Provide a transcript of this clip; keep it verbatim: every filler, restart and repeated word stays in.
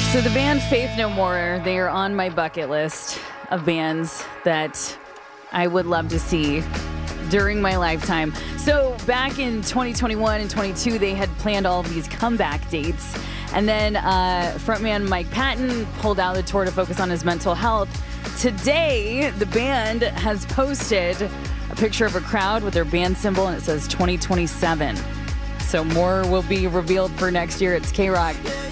So the band Faith No More, they are on my bucket list of bands that I would love to see during my lifetime. So back in twenty twenty-one and twenty-two, they had planned all of these comeback dates. And then uh, frontman Mike Patton pulled out of the tour to focus on his mental health. Today, the band has posted a picture of a crowd with their band symbol, and it says twenty twenty-seven. So more will be revealed for next year. It's K-Rock.